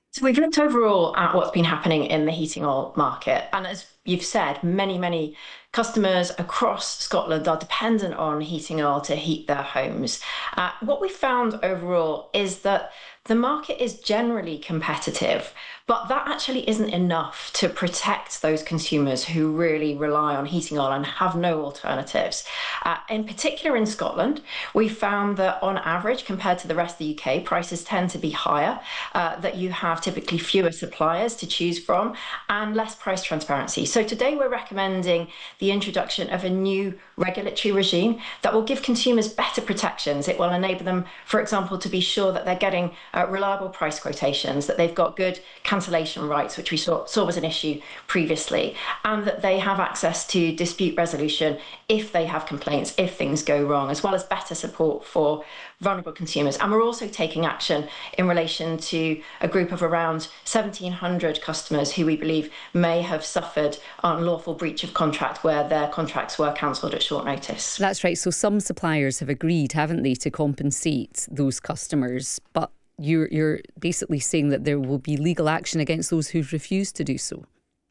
So we've looked overall at what's been happening in the heating oil market. And as you've said, many customers across Scotland are dependent on heating oil to heat their homes. What we found overall is that the market is generally competitive, but that actually isn't enough to protect those consumers who really rely on heating oil and have no alternatives. In particular, in Scotland, we found that on average, compared to the rest of the UK, prices tend to be higher, that you have typically fewer suppliers to choose from and less price transparency. So today we're recommending the introduction of a new regulatory regime that will give consumers better protections. It will enable them, for example, to be sure that they're getting reliable price quotations, that they've got good cancellation rights, which we saw was an issue previously, and that they have access to dispute resolution if they have complaints, if things go wrong, as well as better support for vulnerable consumers. And we're also taking action in relation to a group of around 1,700 customers who we believe may have suffered unlawful breach of contract where their contracts were cancelled at short notice. That's right. So some suppliers have agreed, haven't they, to compensate those customers, but you're basically saying that there will be legal action against those who refuse to do so.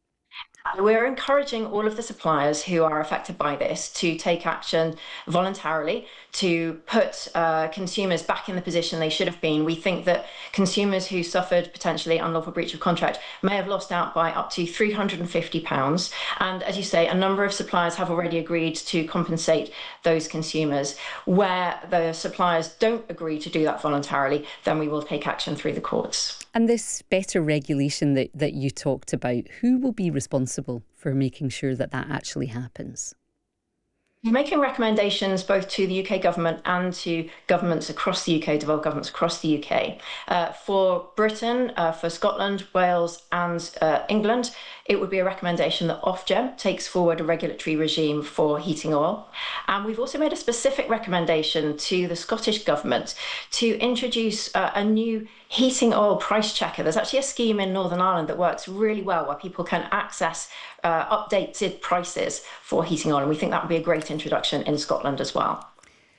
We're encouraging all of the suppliers who are affected by this to take action voluntarily to put consumers back in the position they should have been. We think that consumers who suffered potentially unlawful breach of contract may have lost out by up to £350. And as you say, a number of suppliers have already agreed to compensate those consumers. Where the suppliers don't agree to do that voluntarily, then we will take action through the courts. And this better regulation that you talked about, who will be responsible for making sure that that actually happens? We're making recommendations both to the UK government and to governments across the UK, devolved governments across the UK. For Britain, for Scotland, Wales and England, it would be a recommendation that Ofgem takes forward a regulatory regime for heating oil. And we've also made a specific recommendation to the Scottish Government to introduce a new heating oil price checker. There's actually a scheme in Northern Ireland that works really well where people can access updated prices for heating oil. And we think that would be a great introduction in Scotland as well.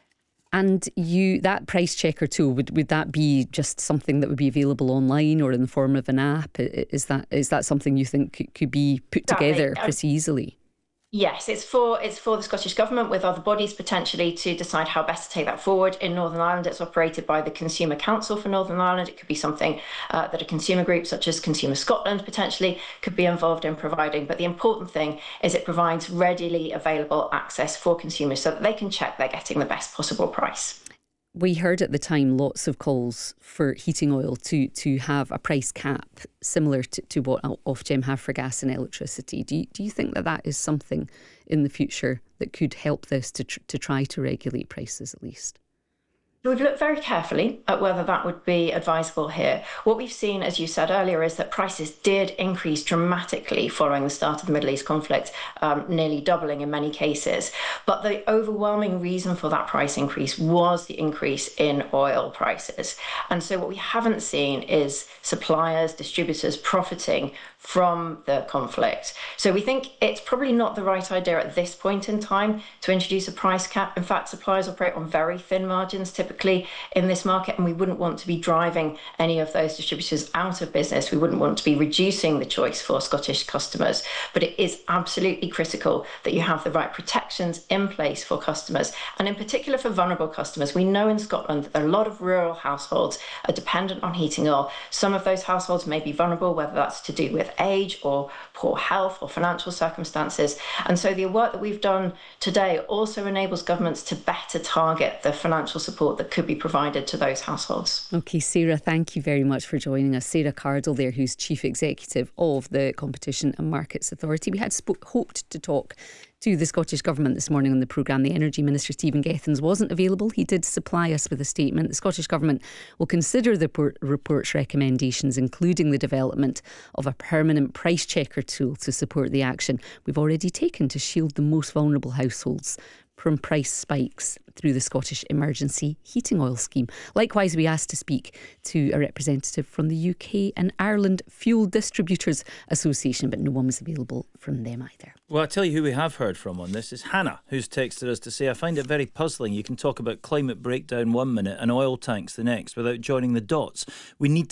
And that price checker tool, would that be just something that would be available online or in the form of an app? Is that something you think could be put together pretty easily? Yes, it's for the Scottish Government with other bodies potentially to decide how best to take that forward. In Northern Ireland, it's operated by the Consumer Council for Northern Ireland. It could be something that a consumer group such as Consumer Scotland potentially could be involved in providing. But the important thing is it provides readily available access for consumers so that they can check they're getting the best possible price. We heard at the time lots of calls for heating oil to have a price cap similar to what Ofgem have for gas and electricity. Do you think that is something in the future that could help this to try to regulate prices at least? We've looked very carefully at whether that would be advisable here. What we've seen, as you said earlier, is that prices did increase dramatically following the start of the Middle East conflict, nearly doubling in many cases. But the overwhelming reason for that price increase was the increase in oil prices. And so what we haven't seen is suppliers, distributors profiting from the conflict. So we think it's probably not the right idea at this point in time to introduce a price cap. In fact, suppliers operate on very thin margins typically in this market, and we wouldn't want to be driving any of those distributors out of business. We wouldn't want to be reducing the choice for Scottish customers. But it is absolutely critical that you have the right protections in place for customers, and in particular for vulnerable customers. We know in Scotland that a lot of rural households are dependent on heating oil. Some of those households may be vulnerable, whether that's to do with age or poor health or financial circumstances. And so the work that we've done today also enables governments to better target the financial support that could be provided to those households. OK, Sarah, thank you very much for joining us. Sarah Cardle there, who's Chief Executive of the Competition and Markets Authority. We had hoped to talk to the Scottish Government this morning on the programme. The Energy Minister Stephen Gethins wasn't available. He did supply us with a statement. The Scottish Government will consider the report's recommendations, including the development of a permanent price checker tool to support the action we've already taken to shield the most vulnerable households from price spikes through the Scottish Emergency Heating Oil Scheme. Likewise, we asked to speak to a representative from the UK and Ireland Fuel Distributors Association, but no one was available from them either. Well, I'll tell you who we have heard from on this is Hannah, who's texted us to say, I find it very puzzling. You can talk about climate breakdown one minute and oil tanks the next without joining the dots. We need